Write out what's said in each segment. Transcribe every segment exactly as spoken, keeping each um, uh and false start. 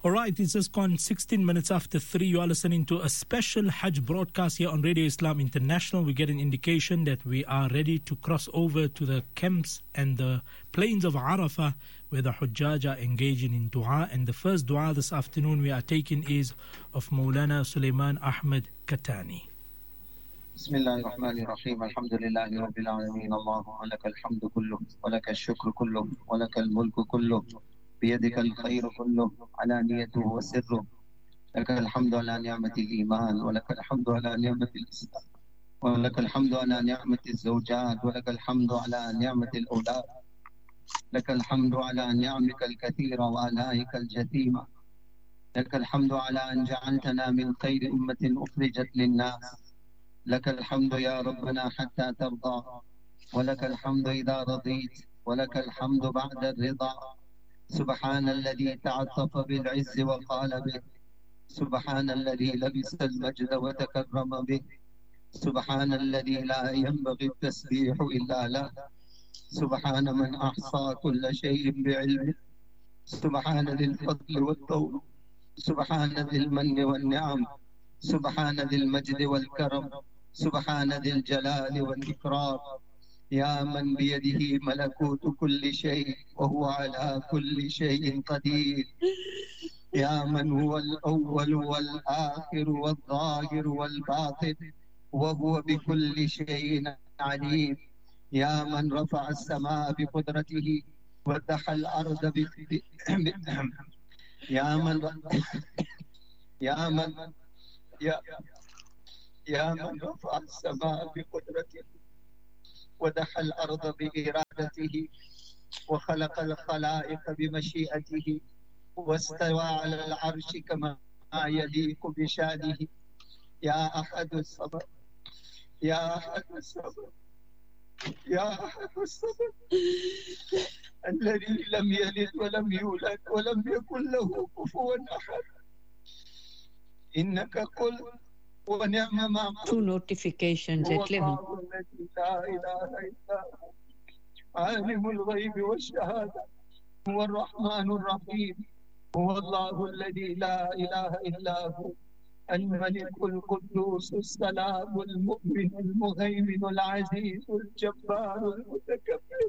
All right, it's just gone sixteen minutes after three. You are listening to a special Hajj broadcast here on Radio Islam International. We get an indication that we are ready to cross over to the camps and the plains of Arafah, where the Hujjaj are engaging in dua. And the first dua this afternoon we are taking is of Maulana Sulaiman Ahmed Katani. Bismillah ar-Rahman ar-Rahim. Alhamdulillahi Rabbil Alameen. Allahu alaka al-hamdu kullu, wa laka al-shukru kullu, wa laka al-mulku kullu. بيدك الخير كله علانيته وسره لك الحمد على نعمة الإيمان ولك الحمد على نعمة الإسلام ولك الحمد على نعمة الزوجات ولك الحمد على نعمة الأولاد لك الحمد على نعمك الكثيرة وآلائك الجثيمة لك الحمد على أن جعلتنا من خير أمة أخرجت للناس لك الحمد يا ربنا حتى ترضى ولك الحمد إذا رضيت ولك الحمد بعد الرضا سبحان الذي تعطف بالعز وقال به سبحان الذي لبس المجد وتكرم به سبحان الذي لا ينبغي التسبيح إلا له سبحان من أحصى كل شيء بعلمه سبحان ذي الفضل والطول سبحان ذي المن والنعم سبحان ذي المجد والكرم سبحان ذي الجلال والإكرام يا من بيده ملكوت كل شيء وهو على كل شيء قدير يا من هو الأول والآخر والظاهر والباطن وهو بكل شيء عليم يا من رفع السماء بقدرته ودح الأرض ب... يا من يا من يا يا من رفع السماء بقدرته ودح الأرض بإرادته وخلق الخلائق بمشيئته واستوى على العرش كما يليق بشانه يا أحد الصبر يا أحد الصبر يا أحد الصبر الذي لم يلد ولم يولد ولم يكن له كفوا أحد إنك قل ونعم ما Two notifications at eleven. لا إله إلا هو عالم الغيب والشهادة هو الرحمن الرحيم هو الله الذي لا إله إلا هو الملك القدوس السلام المؤمن المهيمن العزيز الجبار المتكبر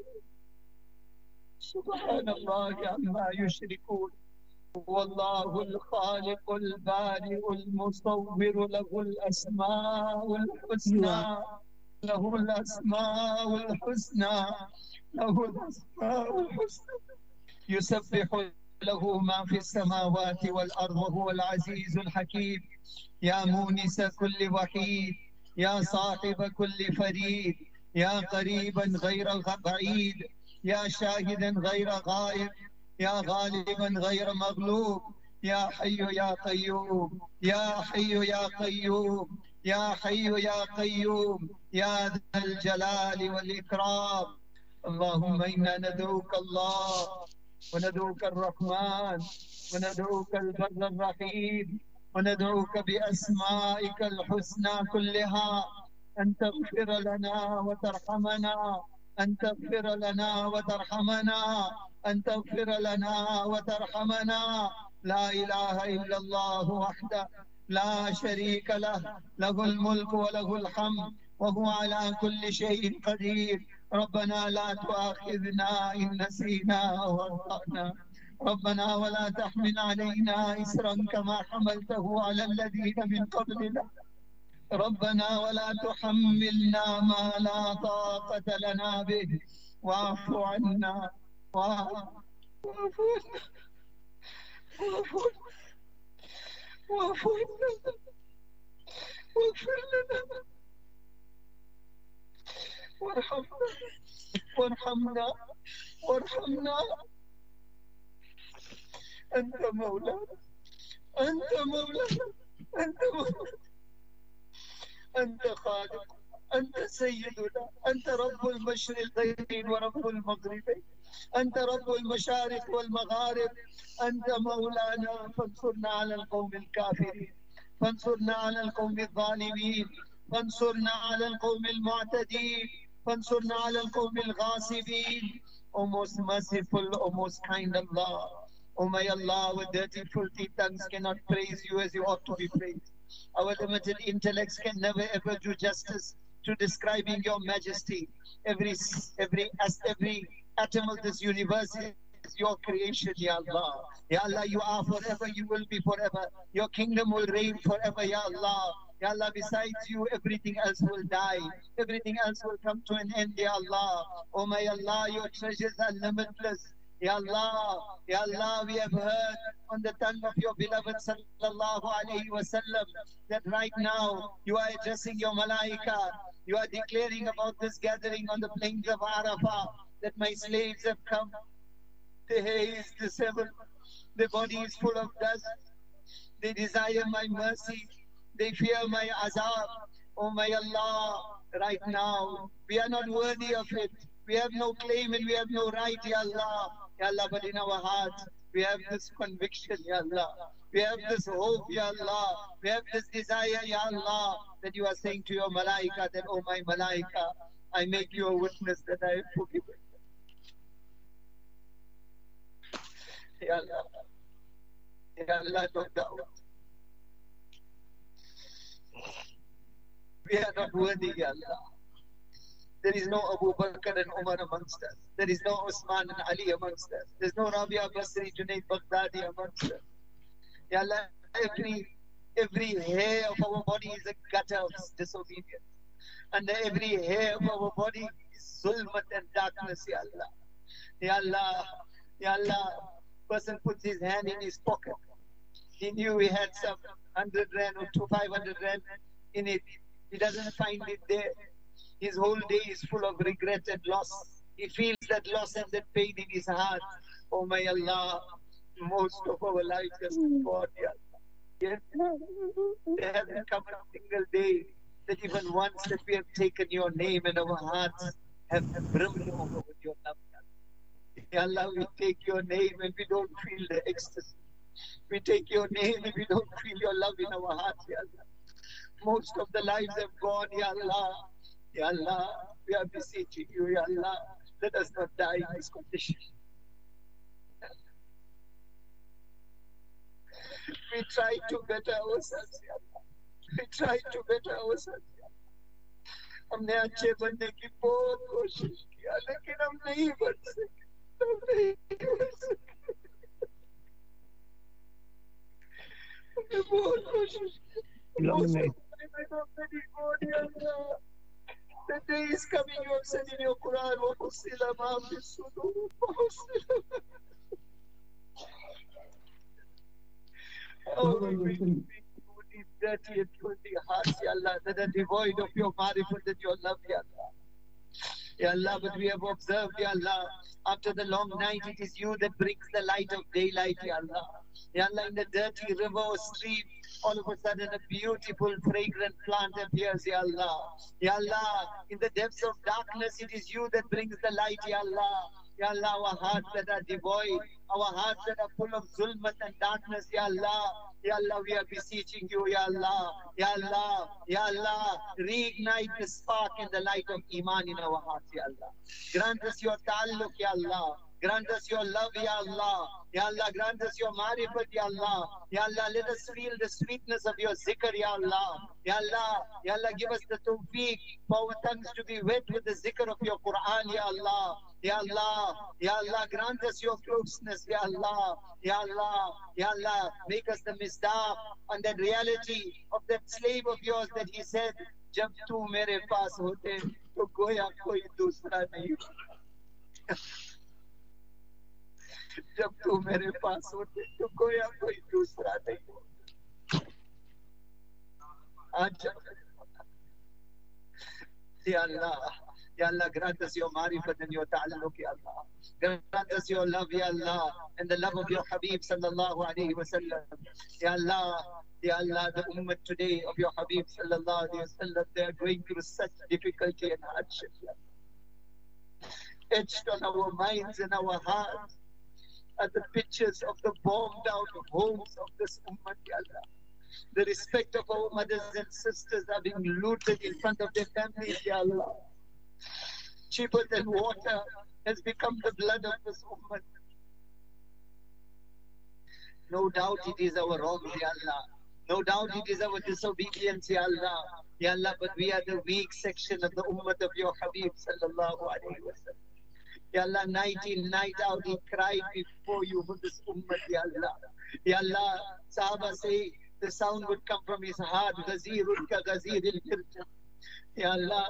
سبحان الله عما يشركون هو الله الخالق البارئ المصور له الأسماء الحسنى له الأسماء الحسنى له الأسماء الحسنى يسبح له ما في السماوات والأرض وهو العزيز الحكيم يا مونس كل وحيد يا صاحب كل فريد يا قريبا غير بعيد يا شاهدا غير غائب يا غالبا غير مغلوب يا حي يا قيوم يا حي يا قيوم يا حي يا قيوم يا ذا الجلال والإكرام اللهم إنا ندعوك الله وندعوك الرحمن وندعوك البر الرحيم وندعوك بأسمائك الحسنى كلها أن تغفر لنا وترحمنا أن تغفر لنا وترحمنا أن تغفر لنا وترحمنا لا إله إلا الله وحده لا شريك له له الملك وله الحمد وهو على كل شيء قدير ربنا لا تؤاخذنا إن نسينا وأخطأنا ربنا ولا تحمل علينا إسرا كما حملته على الذين من قبلنا ربنا ولا تحملنا ما لا طاقة لنا به واعف عنا واعف عنا واعف عنا واغفر لنا وارحمنا وارحمنا وارحمنا أنت مولانا أنت مولانا أنت مولانا أنت خالق أنت سيدنا أنت رب المشرقين ورب المغربين أنت رب المشارق والمغارب أنت مولانا فانصرنا على القوم الكافرين فانصرنا على القوم الظالمين فانصرنا على القوم المعتدين فانصرنا على القوم الغاصبين O most merciful, O most kind Allah, Oh my Allah, our dirty, filthy tongues cannot praise you as you ought to be praised. Our limited intellects can never ever do justice to describing your majesty. Every every as every atom of this universe is your creation, Ya Allah. Ya Allah, you are forever, you will be forever. Your kingdom will reign forever, Ya Allah. Ya Allah, besides you, everything else will die. Everything else will come to an end, Ya Allah. Oh my Allah, your treasures are limitless. Ya Allah, Ya Allah, we have heard on the tongue of your beloved sallallahu alayhi wa sallam that right now you are addressing your malaika. You are declaring about this gathering on the plains of Arafah that my slaves have come. Their hair is disheveled. Their body is full of dust. They desire my mercy. They fear my azab. Oh my Allah, right now, we are not worthy of it. We have no claim and we have no right, Ya Allah. Ya Allah, but in our hearts, we have this conviction, Ya Allah. We have this hope, Ya Allah. We have this desire, Ya Allah, that you are saying to your malaika that, oh my malaika, I make you a witness that I have forgiven. Ya Allah. Ya Allah, no doubt. We are not worthy, Ya Allah. There is no Abu Bakr and Umar amongst us. There is no Usman and Ali amongst us. There is no Rabia Basri, Junaid Baghdadi amongst us. Ya Allah, every, every hair of our body is a gutter of disobedience. And every hair of our body is zulmat and darkness, Ya Allah. Ya Allah, Ya Allah, person puts his hand in his pocket. He knew he had some hundred rand or two, five hundred rand in it. He doesn't find it there. His whole day is full of regret and loss. He feels that loss and that pain in his heart. Oh my Allah, most of our lives has gone, Ya Allah. Yes, there hasn't come a single day that even once that we have taken your name and our hearts have brimmed over with your love. Ya Allah, we take your name and we don't feel the ecstasy. We take your name and we don't feel your love in our hearts, Ya Allah. Most of the lives have gone, Ya Allah. Ya Allah, we are beseeching you, Ya Allah, let us not die in this condition. We try to better ourselves, Ya Allah. We try to better ourselves, Ya Allah. हमने अच्छे बनने की बहुत कोशिश किया, लेकिन हम नहीं बन सके, हम नहीं बन सके। हमने बहुत कोशिश की, बहुत The day is coming, you have said in your Quran, وَحُصِّلَ مَا فِي الصُّدُورِ وَحُصِّلَ. Oh, we bring these dirty and filthy hearts, Ya Allah, that are devoid of your marifat and your love, Ya Allah. Ya Allah, but we have observed, Ya Allah, after the long night, it is you that brings the light of daylight, Ya Allah. Ya Allah, in the dirty river or stream, all of a sudden a beautiful, fragrant plant appears, Ya Allah. Ya Allah, in the depths of darkness, it is you that brings the light, Ya Allah. Ya Allah, our hearts that are devoid, our hearts that are full of zulmat and darkness, Ya Allah. Ya Allah, we are beseeching you, Ya Allah. Ya Allah, Ya Allah, reignite the spark and the light of Iman in our hearts, Ya Allah. Grant us your ta'alluq, Ya Allah. Grant us your love, Ya Allah. Ya Allah, grant us your marifat, Ya Allah. Ya Allah, let us feel the sweetness of your zikr, Ya Allah. Ya Allah, Ya Allah, give us the tawfiq for our tongues to be wet with the zikr of your Quran, Ya Allah. Ya Allah, Ya Allah, grant us your closeness, Ya Allah. Ya Allah, Ya Allah, make us the misdaq on that reality of that slave of yours that he said, Jab tu mere paas hote, to goya koi dusra nahi. जब तू मेरे पास होते तो कोई कोई दूसरा नहीं होता आज Ya Allah, Ya Allah, grant us your marifat and your ta'alluq, Ya Allah. Grant us your love, Ya Allah, and the love of your Habib sallallahu alayhi wa sallam. Ya Allah, Ya Allah, the ummah today of your Habib sallallahu alayhi wa sallam, they are going through such difficulty and hardship, Ya Allah. Etched on our minds and our hearts are the pictures of the bombed out homes of this ummah, Ya Allah. The respect of our mothers and sisters are being looted in front of their families, Ya Allah. Cheaper than water has become the blood of this ummah. No doubt it is our wrongs, Ya Allah. No doubt it is our disobedience, Ya Allah. Ya Allah, but we are the weak section of the ummah of your Habib sallallahu alayhi wa sallam. Ya Allah, night in, night out, he cried before you for this ummah, Ya Allah. Ya Allah, Sahaba say the sound would come from his heart, Ghazirun ka Ghaziril Mirja. Ya Allah,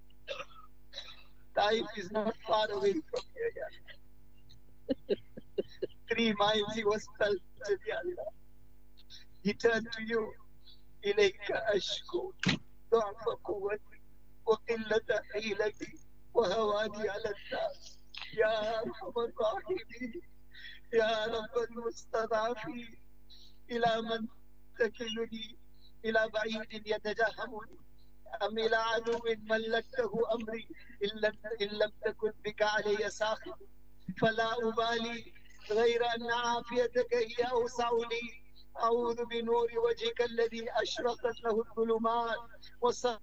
Taif is not far away from here, Ya Allah. Three miles he was pelted, Ya Allah. He turned to you, Ilayka ashku, du'afa quwwati, wa qillata hilati, wa hawani ala nas. Ya Arhamar Rahimin, Ya Rabbal Mustadafin, ila man takiluni, ila ba'idin yatajahamuni, am ila aduwin mallaktahu amri, in lam takun bika alayya sakhib, fala ubali, غير أن عافيتك هي أوسع لي. أعوذ بنور وجهك الذي أشرقت له الظلمات وصدق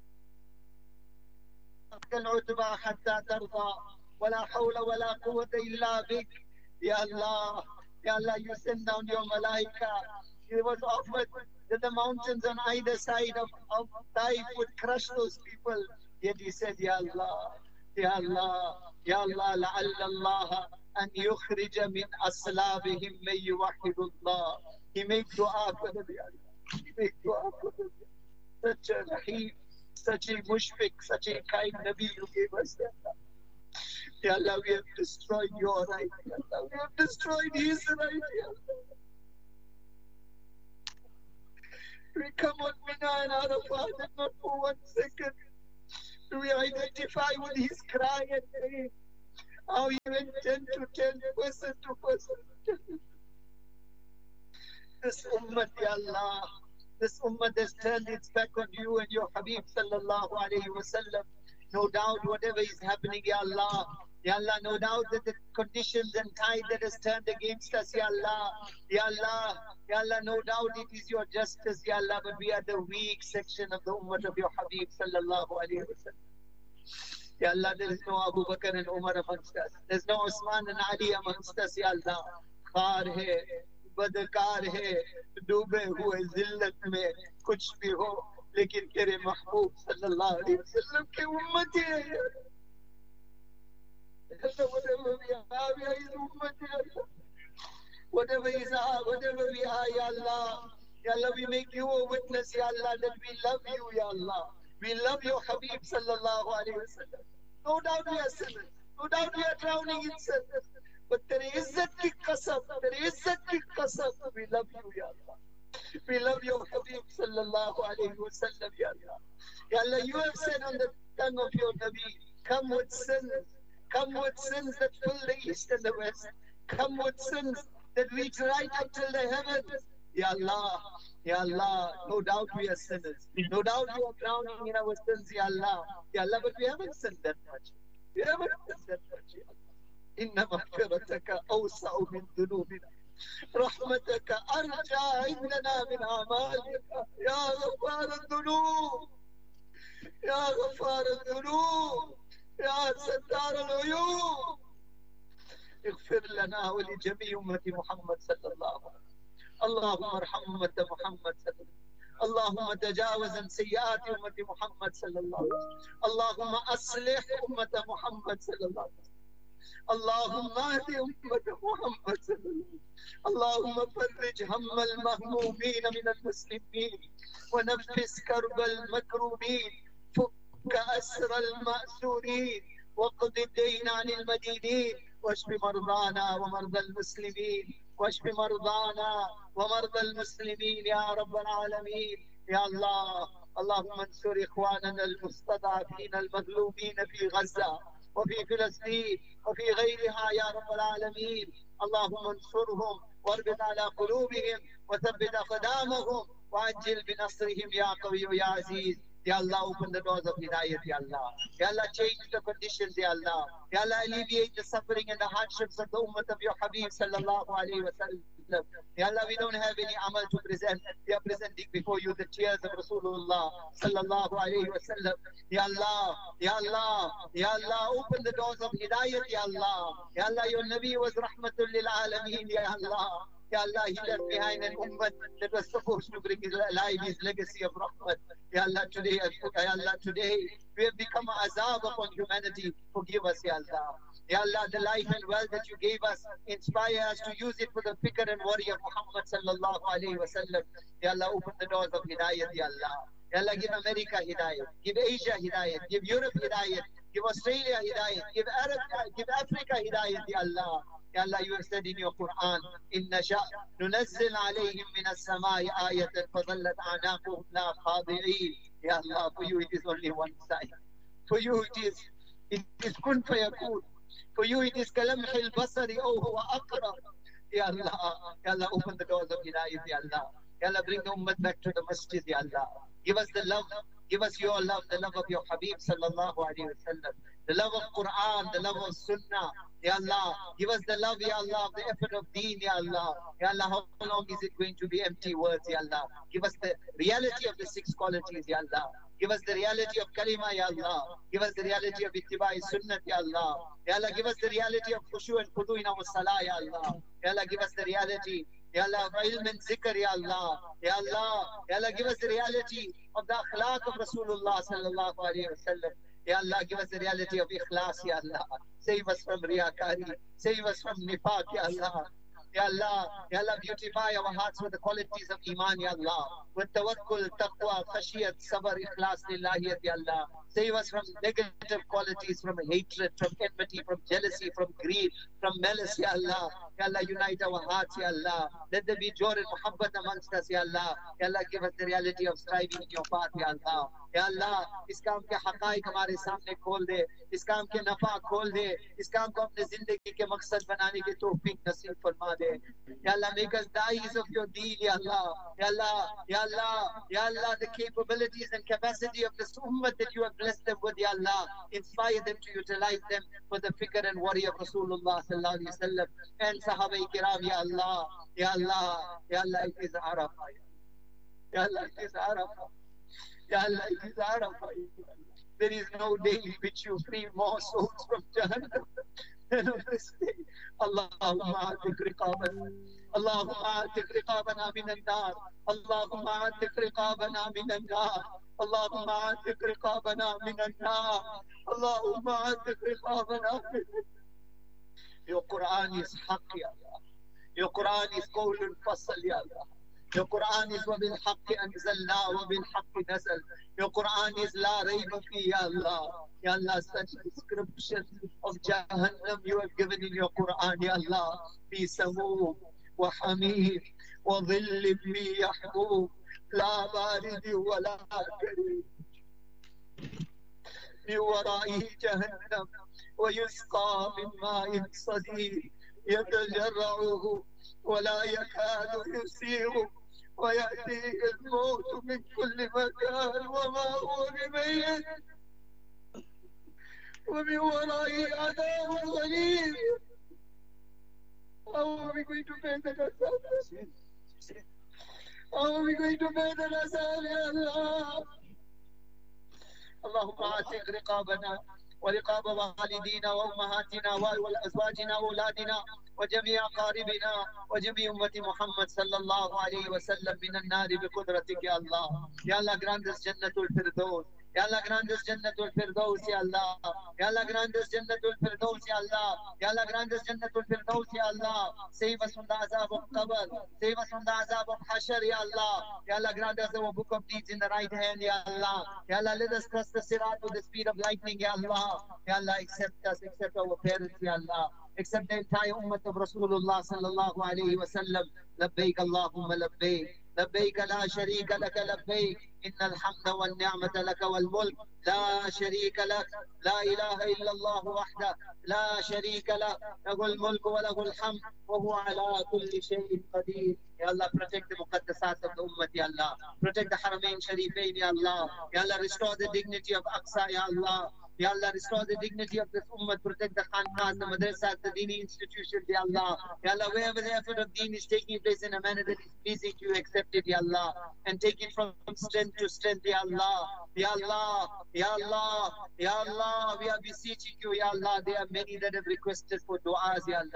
العتبى حتى ترضى ولا حول ولا قوة إلا بك. Ya Allah, Ya Allah, you send down your malaika. It was offered that the mountains on either side of, of Taif would crush those people. Yet he said, Ya Allah, Ya Allah, Ya Allah, la'alla Allah an yukhrija min aslabihim man yuwahhidu Allah. He made dua for them, Ya Allah. He made dua for them. Such a rahim, such a mushfiq, such a kind Nabi you gave us, Ya Allah. Ya Allah, we have destroyed your right, Ya Allah. We have destroyed his right, Ya Allah. We come on Mina and Arafat and not for one second do we identify with his cry and pain. How he went ten to ten, person to person. This ummah, Ya Allah, this ummah has turned its back on you and your Habib sallallahu alayhi wa sallam. No doubt whatever is happening, Ya Allah, Ya Allah, no doubt that the conditions and tide that has turned against us, Ya Allah, Ya Allah, Ya Allah, no doubt it is your justice, Ya Allah, but we are the weak section of the ummah of your Habib sallallahu alayhi wa sallam. Ya Allah, there is no Abu Bakr and Umar amongst us. There is no Usman and Ali amongst us, Ya Allah. Khar hai, badkar hai, डूबे हुए जिल्लत में कुछ भी हो, लेकिन तेरे महबूब सल्लल्लाहु अलैहि वसल्लम की उम्मत है. Whatever we are, we are his ummah, Ya Allah. Whatever is our, whatever we are, Ya Allah, Ya Allah, we make you a witness, Ya Allah, that we love you, Ya Allah. We love your Habib sallallahu alayhi wa sallam. No doubt we are sinners. No doubt we are drowning in sin. But there is izzat ki qasam, there is izzat ki qasam. We love you, Ya Allah. We love your Habib sallallahu alayhi wa sallam, Ya Allah. Ya Allah, you have said on the tongue of your Nabi, come with sins. Come with sins that fill the east and the west. Come with sins that reach right up till the heavens. Ya Allah, Ya Allah, no doubt we are sinners. No doubt we are drowning in our sins, Ya Allah. Ya Allah, but we haven't sinned that much. We haven't sinned that much, Ya Allah. Inna maghfirataka awsa'u min dhunubina. Rahmataka arja indana min amalika. Ya Ghaffar al-dhunub. Ya Ghaffar al-dhunub. Ya Sattar al-uyub. اغفر لنا ولجميع أمة محمد صلى الله عليه وسلم. اللهم ارحم أمة محمد صلى الله عليه وسلم. اللهم تجاوز عن سيئات أمة محمد صلى الله عليه وسلم. اللهم أصلح أمة محمد صلى الله عليه وسلم. اللهم اهد أمة محمد صلى الله عليه وسلم. اللهم فرج هم المهمومين من المسلمين ونفس كرب المكروبين فك أسر المأسورين وقض الدين عن المدينين واشف مرضانا ومرضى المسلمين واشف مرضانا ومرضى المسلمين يا رب العالمين. يا الله، اللهم انصر إخواننا المستضعفين المظلومين في غزة وفي فلسطين وفي غيرها يا رب العالمين. اللهم انصرهم واربط على قلوبهم وثبت أقدامهم وعجل بنصرهم يا قوي يا عزيز. Ya Allah, open the doors of hidayat, Ya Allah. Ya Allah, change the conditions, Ya Allah. Ya Allah, alleviate the suffering and the hardships of the ummah of your Habib sallallahu alayhi wa sallam. Ya Allah, we don't have any amal to present. We are presenting before you the tears of Rasulullah sallallahu alayhi wa sallam. Ya Allah, Ya Allah, Ya Allah, open the doors of hidayat, Ya Allah. Ya Allah, your Nabi was rahmatul lil alameen, Ya Allah. Ya Allah, he left behind an ummah that was supposed to bring alive his legacy of rahmat. Ya Allah, today, Ya Allah, today we have become a azab upon humanity. Forgive us, Ya Allah. Ya Allah, the life and wealth that you gave us, inspire us to use it for the fikr and worry of Muhammad sallallahu alayhi wa sallam. Ya Allah, open the doors of hidayat, Ya Allah. Ya Allah, give America hidayat, give Asia hidayat, give Europe hidayat, give Australia hidayat, give Arab, give Africa hidayat, Ya Allah. Ya Allah, you have said in your Quran, إِنَّ شَاءَ نُنَزِّلْ عَلَيْهِمْ مِنَ السَّمَاءِ آيَةً فَظَلَّتْ أَعْنَاقُهُمْ لَا خَاضِعِينَ. Ya Allah, for you it is only one sign. For you it is, it is kun fayakun. For you it is kalamh al-basari aw huwa aqrab. Ya Allah, Ya Allah, open the doors of hidayat, Ya Allah. Ya Allah, bring the ummah back to the masjid, Ya Allah. Give us the love, give us your love, the love of your Habib sallallahu alayhi wa sallam, the love of Quran, the love of Sunnah. Ya Allah, give us the love, Ya Allah, of the effort of deen, Ya Allah. Ya Allah, how long is it going to be empty words, Ya Allah? Give us the reality of the six qualities, Ya Allah. Give us the reality of kalima, Ya Allah. Give us the reality of ittiba'i sunnat, Ya Allah. Ya Allah, give us the reality of khushu and khudu in our salah, Ya Allah. Ya Allah, give us the reality, Ya Allah, of ilm and zikr, Ya Allah. Ya Allah, Ya Allah, give us the reality of the akhlaq of Rasulullah sallallahu alayhi wa sallam. Ya Allah, give us the reality of ikhlas, Ya Allah. Save us from riyakari. Save us from nifaq, Ya Allah. Ya Allah, Ya Allah, beautify our hearts with the qualities of Iman, Ya Allah. With tawakkul, taqwa, khashiyat, sabr, ikhlas, lillahiyat, Ya Allah. Save us from negative qualities, from hatred, from enmity, from jealousy, from greed, from malice, Ya Allah. Ya Allah, unite our hearts, Ya Allah. Let there be joy and muhabbat amongst us, Ya Allah. Ya Allah, give us the reality of striving in your path, Ya Allah. Ya Allah, इस काम के हक़ाइक़ हमारे सामने खोल दे, इस काम के नफ़ा खोल दे, इस काम को अपने ज़िंदगी के मकसद बनाने की तौफ़ीक़ नसीब फरमा दे. Ya Allah, make us da'is of your deen, Ya Allah. Ya Allah, Ya Allah, Ya Allah, the capabilities and capacity of this ummah that you have blessed them with, Ya Allah. Inspire them to utilize them for the fikr and worry of Rasulullah sallallahu alayhi wa sallam and Sahaba kiram, Ya Allah. Ya Allah, Ya Allah, it is Arafah. Ya Allah, it is Arafah. Ya Allah, it is Arafah. There is no day in which you free more souls from Jahannam than on this day. Allahumma atik riqabana. Allahumma atik riqabana min an-nar. Allahumma atik riqabana min an-nar. Allahumma atik riqabana min an-nar. Allahumma atik riqabana min an-nar. Your Quran is haqq, Ya Allah. Your Quran is qawlun fasl, Ya Allah. Your Quran is وَبِالْحَقِّ أَنزَلْنَا وَبِالْحَقِّ نَزَلْ. Your Quran is La Rayba Fi, Ya Allah. Ya Allah, such description of Jahannam you have given in your Quran, Ya Allah. Fi Samoom wa Hamim wa Dhillim mi Yahboob La Baridi wa La Kareem min wara'ihi Jahannam wa yusqa min ma'in sadid yatajarra'uhu wa la yakadu yusiru ويأتيه الموت من كل مكان وما هو بميت ومن ورائه عذاب غليظ. How are we going to pay the Nazar? How are we going to pay the Nazar, Ya Allah? اللهم اعتق رقابنا ورقاب والدينا وأمهاتنا وأزواجنا وأولادنا وجميع أقاربنا وجميع أمة محمد صلى الله عليه وسلم من النار بقدرتك يا الله. Ya Allah, grant us Jannatul Firdaus. Ya Allah, grant us Jannatul Firdaus, Ya Allah. Ya Allah, grant us Jannatul Firdaus, Ya Allah. Ya Allah, grant us Jannatul Firdaus, Ya Allah. Save us from the azab of Qabr. Save us from the azab of Hashr, Ya Allah. Ya Allah, grant us our book of deeds in the right hand, Ya Allah. Ya Allah, let us cross the Sirat with the speed of lightning, Ya Allah. Ya Allah, accept us, accept our parents, Ya Allah. Accept the entire ummah of Rasulullah sallallahu alayhi wa sallam. Labbaik Allahumma labbaik. لبيك لا شريك لك لبيك إن الحمد والنعمة لك والملك لا شريك لك لا إله إلا الله وحده لا شريك له له الملك وله الحمد وهو على كل شيء قدير. Ya Allah, protect the muqaddasat of the ummah, Ya Allah. Protect the Haramain Sharifain, Ya Allah. Ya Allah, restore the dignity of Aqsa, Ya Allah. Ya Allah, restore the dignity of this ummah. Protect the khanqahs, the madrasas, the dini institutions, Ya Allah. Ya Allah, wherever the effort of deen is taking place in a manner that is pleasing to you, accept it, Ya Allah. And take it from strength to strength, Ya Allah. Ya Allah, Ya Allah, Ya Allah, we are beseeching you, Ya Allah. There are many that have requested for du'as, Ya Allah.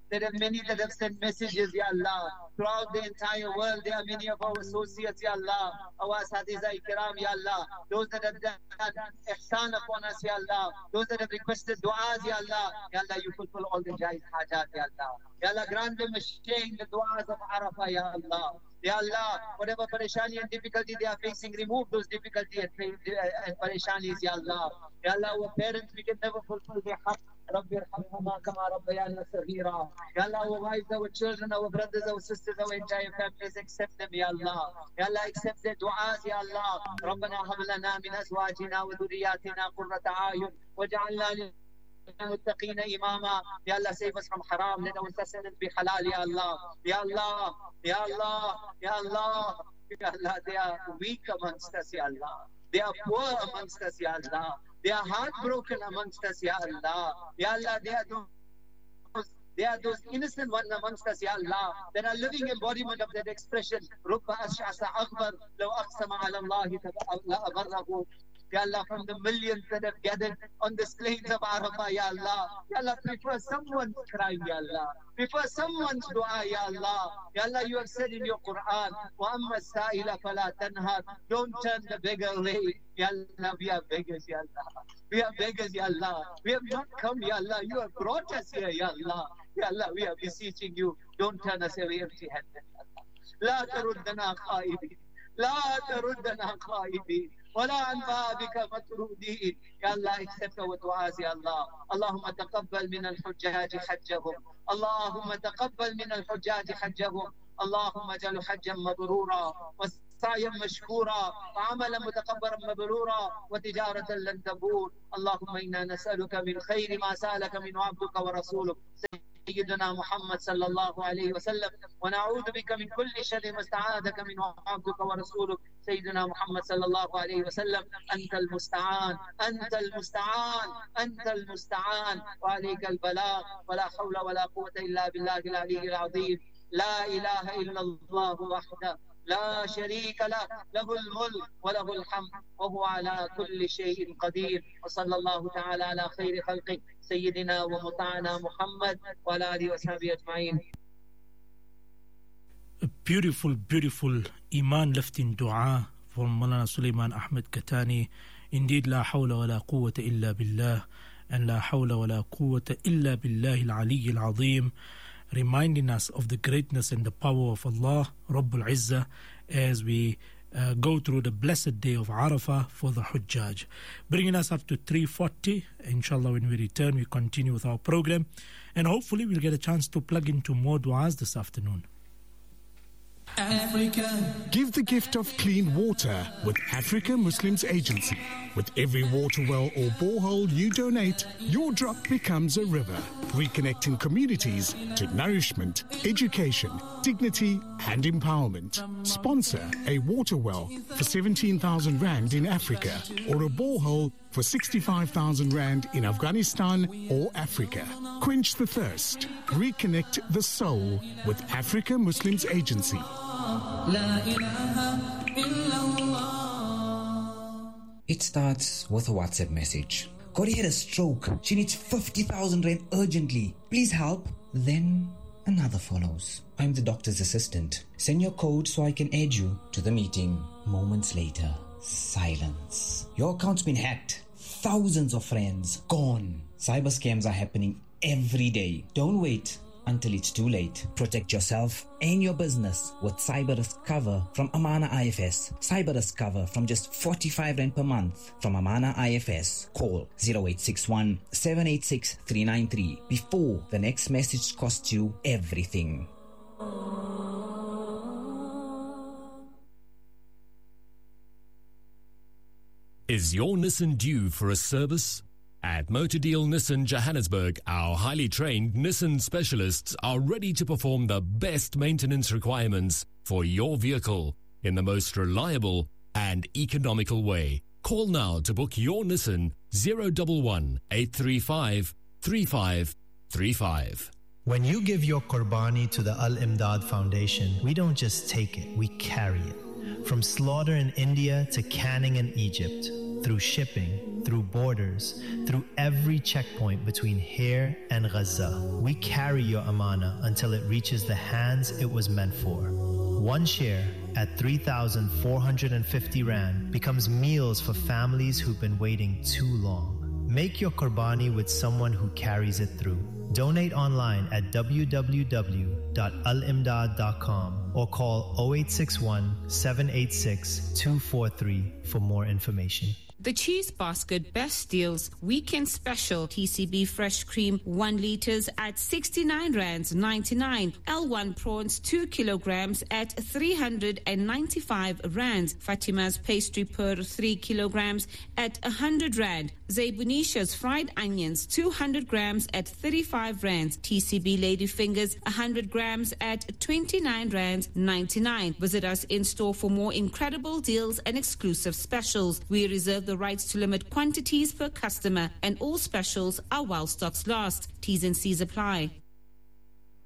There are many that have sent messages, Ya Allah. Throughout the entire world, there are many of our associates, Ya Allah. Our Asatiza Ikram, Ya Allah. Those that have done ihsan upon us, Ya Allah. Those that have requested du'as, Ya Allah. Ya Allah, you fulfill all the jaiz hajat, Ya Allah. Ya Allah, grant them a shame, the du'as of Arafah, Ya Allah. Ya Allah, whatever parishani and difficulty they are facing, remove those difficulties and, and parishanis, Ya Allah. Ya Allah, our parents, we can never fulfill their haqq. Rabbi irhamhuma kama rabbayana saghira. Ya Allah, our wives, our children, our brothers, our sisters, our entire families, accept them, Ya Allah. Ya Allah, accept their du'as, Ya Allah. Rabbana hab lana min azwajina wa dhurriyyatina qurrata a'yun waj'alna للمتقين إماما. Ya Allah, save us from haram. Let our sustenance be halal, Ya Allah. Ya Allah, Ya Allah, Ya Allah. Ya Allah, they are weak amongst us, Ya Allah. They are poor amongst us, Ya Allah. They are heartbroken amongst us, Ya Allah. Ya Allah, they are those, they are those innocent ones amongst us, Ya Allah, that are living embodiment of that expression. رُبَّ أَشْعَثَ أَغْبَرَ لَوْ أَقْسَمَ عَلَى اللَّهِ لَأَبَرَّهُ. Ya Allah, from the millions that have gathered on the plains of Arafah, Ya Allah. Ya Allah, prefer someone's crime, Ya Allah. Prefer someone's dua, Ya Allah. Ya Allah, you have said in your Quran, وَأَمَّا السَّائِلَ فَلَا تَنْهَرْ. Don't turn the beggar away. Ya Allah, we are beggars, Ya Allah. We are beggars, Ya Allah. We have not come, Ya Allah. You have brought us here, Ya Allah. Ya Allah, we are beseeching you. Don't turn us away empty-handed, Ya Allah. لا تردنا خائبين. لا تردنا خائبين. ولا عن بابك مطرودين. Ya Allah, accept our du'as, Ya Allah. Allahumma taqabbal min al-hujjaj hajjahum. Allahumma taqabbal min al-hujjaj hajjahum. Allahumma jalu hajjan mabrura wa sa'yan mashkura wa amalan mutaqabbaran mabrura wa tijaratan lan tabur. Allahumma inna nas'aluka min khayri ma sa'alaka min 'abduka wa rasuluk سيدنا محمد صلى الله عليه وسلم ونعوذ بك من كل شر ما استعاذك منه عبدك ورسولك سيدنا محمد صلى الله عليه وسلم. أنت المستعان أنت المستعان أنت المستعان وعليك البلاغ ولا حول ولا قوة إلا بالله العلي العظيم. لا إله إلا الله وحده لا شريك له له الملك وله الحمد وهو على كل شيء قدير. وصلى الله تعالى على خير خلقه سيدنا ومطعنا محمد وعلى آله وصحبه أجمعين. A beautiful, beautiful Iman lifting dua from Maulana Sulaiman Ahmed Katani. Indeed, la hawla wa la quwwata illa billah, and la hawla wa la quwwata illa billahi al-ali al-azim, reminding us of the greatness and the power of Allah Rabbul Izzah as we uh, go through the blessed day of Arafah for the Hujjaj. Bringing us up to three forty. Inshallah, when we return, we continue with our program, and hopefully we'll get a chance to plug into more du'as this afternoon. Africa. Give the gift of clean water with Africa Muslims Agency. With every water well or borehole you donate, your drop becomes a river, reconnecting communities to nourishment, education, dignity and empowerment. Sponsor a water well for seventeen thousand rand in Africa or a borehole for sixty-five thousand rand in Afghanistan or Africa. Quench the thirst. Reconnect the soul with Africa Muslims Agency. It starts with a WhatsApp message. Corey had a stroke. She needs fifty thousand rand urgently. Please help. Then another follows. I'm the doctor's assistant. Send your code so I can add you to the meeting. Moments later, silence. Your account's been hacked. Thousands of friends gone. Cyber scams are happening every day. Don't wait until it's too late. Protect yourself and your business with Cyber Risk Cover from Amana I F S. Cyber Risk Cover from just forty-five rand per month from Amana I F S. Call zero eight six one, seven eight six, three nine three before the next message costs you everything. Is your Nissan due for a service? At Motor Deal Nissan Johannesburg, our highly trained Nissan specialists are ready to perform the best maintenance requirements for your vehicle in the most reliable and economical way. Call now to book your Nissan zero one one, eight three five, three five three five. When you give your Qurbani to the Al-Imdad Foundation, we don't just take it, we carry it. From slaughter in India to canning in Egypt, through shipping, through borders, through every checkpoint between here and Gaza. We carry your amana until it reaches the hands it was meant for. One share at three thousand four hundred fifty rand becomes meals for families who've been waiting too long. Make your qurbani with someone who carries it through. Donate online at w w w dot al imdad dot com or call zero eight six one, seven eight six, two four three for more information. The Cheese Basket Best Deals Weekend Special T C B Fresh Cream one litres at sixty-nine rand ninety-nine. L one Prawns two kilograms at three hundred ninety-five rand. Fatima's Pastry Per three kilograms at one hundred rand. Zaibunisha's Fried Onions two hundred grams at thirty-five rand. T C B Lady Fingers one hundred grams at twenty-nine rand ninety-nine. Visit us in store for more incredible deals and exclusive specials. We reserve the rights to limit quantities per customer, and all specials are while stocks last. T's and C's apply.